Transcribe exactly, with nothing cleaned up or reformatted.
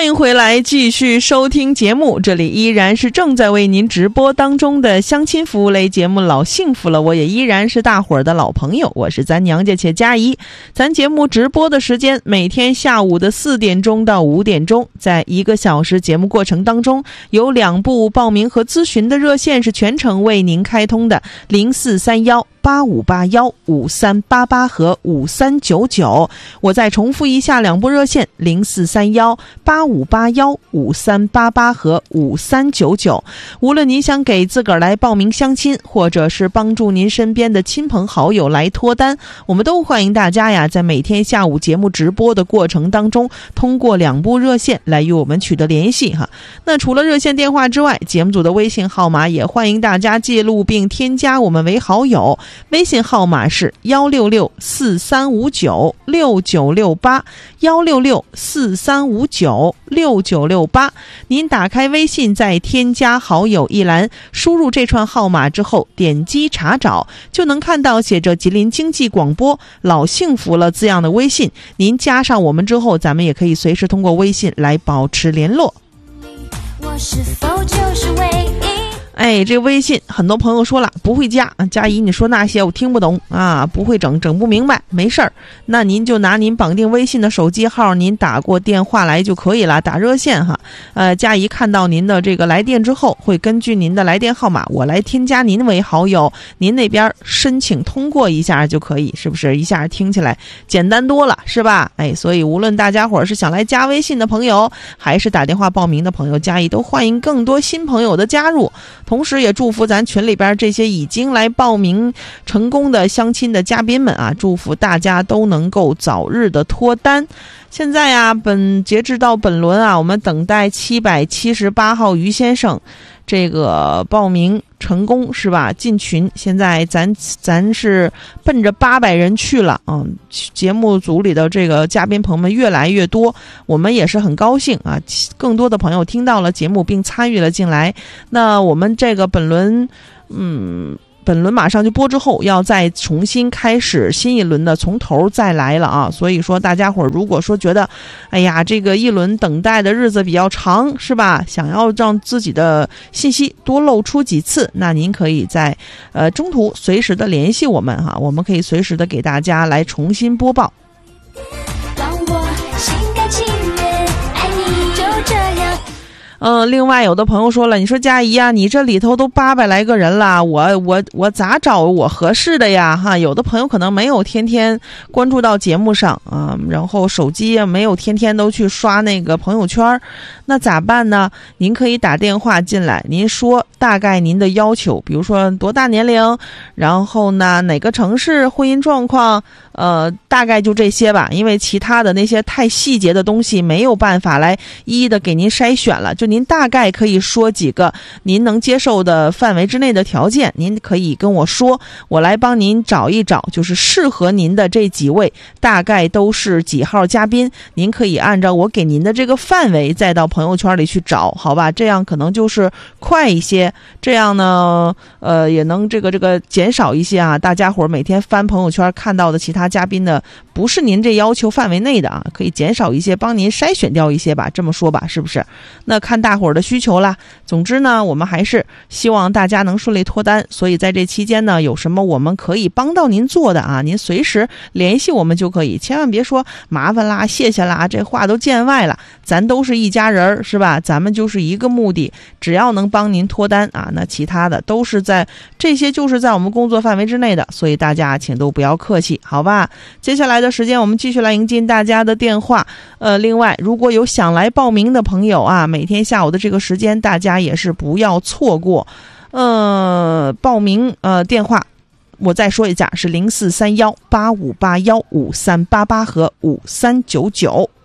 欢迎回来继续收听节目，这里依然是正在为您直播当中的相亲服务类节目老幸福了，我也依然是大伙儿的老朋友，我是咱娘家且佳怡。咱节目直播的时间每天下午的四点钟到五点钟，在一个小时节目过程当中，有两部报名和咨询的热线是全程为您开通的，零四三幺八五八幺五三八八和五三九九。我再重复一下两部热线，零四三幺八五八幺五三八八和五三九九。无论您想给自个儿来报名相亲，或者是帮助您身边的亲朋好友来脱单，我们都欢迎大家呀，在每天下午节目直播的过程当中，通过两部热线来与我们取得联系哈。那除了热线电话之外，节目组的微信号码也欢迎大家记录并添加我们为好友。微信号码是幺六六四三五九六九六八，幺六六四三五九六九六八。您打开微信，在添加好友一栏，输入这串号码之后，点击查找，就能看到写着吉林经济广播老幸福了字样的微信。您加上我们之后，咱们也可以随时通过微信来保持联络。我是否就是唯一？哎，这微信很多朋友说了不会加，佳怡你说那些我听不懂啊，不会整整不明白，没事儿，那您就拿您绑定微信的手机号，您打过电话来就可以了，打热线哈。呃，佳怡看到您的这个来电之后，会根据您的来电号码，我来添加您为好友，您那边申请通过一下就可以，是不是一下听起来简单多了，是吧？哎，所以无论大家伙是想来加微信的朋友，还是打电话报名的朋友，佳怡都欢迎更多新朋友的加入。同时也祝福咱群里边这些已经来报名成功的相亲的嘉宾们啊，祝福大家都能够早日的脱单。现在啊，本截止到本轮啊，我们等待七百七十八号于先生这个报名成功是吧？进群，现在咱咱是奔着八百人去了啊！节目组里的这个嘉宾朋友们越来越多，我们也是很高兴啊！更多的朋友听到了节目并参与了进来。那我们这个本轮，嗯。本轮马上就播之后，要再重新开始新一轮的从头再来了啊！所以说大家伙儿如果说觉得，哎呀，这个一轮等待的日子比较长，是吧？想要让自己的信息多露出几次，那您可以在呃中途随时的联系我们哈，我们可以随时的给大家来重新播报。让我心甘情愿爱你就这样。嗯，另外有的朋友说了，你说佳怡啊，你这里头都八百来个人了，我我我咋找我合适的呀？哈，有的朋友可能没有天天关注到节目上啊，然后手机也没有天天都去刷那个朋友圈，那咋办呢？您可以打电话进来，您说大概您的要求，比如说多大年龄，然后呢哪个城市，婚姻状况，呃，大概就这些吧，因为其他的那些太细节的东西没有办法来一一的给您筛选了，就您大概可以说几个您能接受的范围之内的条件，您可以跟我说，我来帮您找一找，就是适合您的这几位大概都是几号嘉宾，您可以按照我给您的这个范围再到朋友圈里去找，好吧？这样可能就是快一些，这样呢呃也能这个这个减少一些啊，大家伙每天翻朋友圈看到的其他嘉宾的不是您这要求范围内的啊，可以减少一些，帮您筛选掉一些吧，这么说吧，是不是？那看大伙儿的需求啦。总之呢，我们还是希望大家能顺利脱单，所以在这期间呢，有什么我们可以帮到您做的啊，您随时联系我们就可以，千万别说麻烦啦、谢谢啦，这话都见外了，咱都是一家人是吧？咱们就是一个目的，只要能帮您脱单啊，那其他的都是在这些就是在我们工作范围之内的，所以大家请都不要客气，好吧？接下来的时间我们继续来迎进大家的电话。呃，另外如果有想来报名的朋友啊，每天下午的这个时间大家也是不要错过。呃，报名呃电话我再说一下是零四三幺八五八幺五三八八和五三九九。